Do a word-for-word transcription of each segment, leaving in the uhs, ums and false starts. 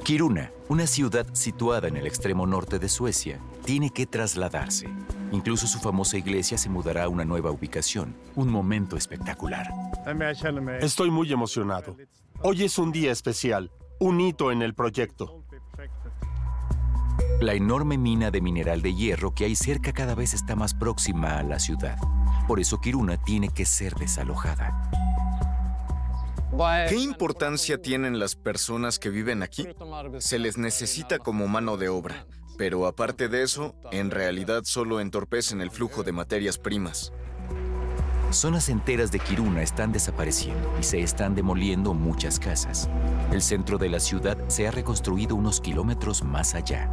Kiruna, una ciudad situada en el extremo norte de Suecia, tiene que trasladarse. Incluso su famosa iglesia se mudará a una nueva ubicación. Un momento espectacular. Estoy muy emocionado. Hoy es un día especial, un hito en el proyecto. La enorme mina de mineral de hierro que hay cerca cada vez está más próxima a la ciudad. Por eso Kiruna tiene que ser desalojada. ¿Qué importancia tienen las personas que viven aquí? Se les necesita como mano de obra, pero aparte de eso, en realidad solo entorpecen el flujo de materias primas. Zonas enteras de Kiruna están desapareciendo y se están demoliendo muchas casas. El centro de la ciudad se ha reconstruido unos kilómetros más allá.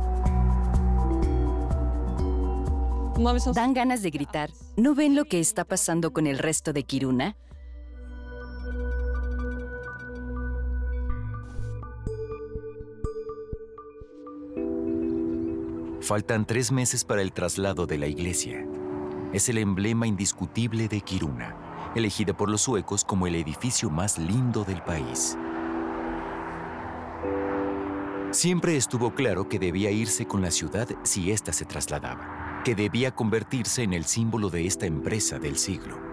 Dan ganas de gritar. ¿No ven lo que está pasando con el resto de Kiruna? Faltan tres meses para el traslado de la iglesia. Es el emblema indiscutible de Kiruna, elegida por los suecos como el edificio más lindo del país. Siempre estuvo claro que debía irse con la ciudad si ésta se trasladaba, que debía convertirse en el símbolo de esta empresa del siglo.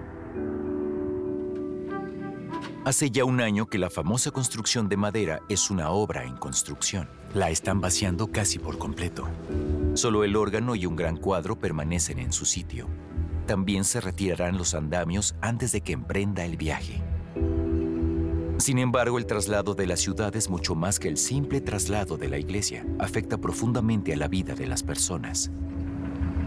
Hace ya un año que la famosa construcción de madera es una obra en construcción. La están vaciando casi por completo. Solo el órgano y un gran cuadro permanecen en su sitio. También se retirarán los andamios antes de que emprenda el viaje. Sin embargo, el traslado de la ciudad es mucho más que el simple traslado de la iglesia. Afecta profundamente a la vida de las personas.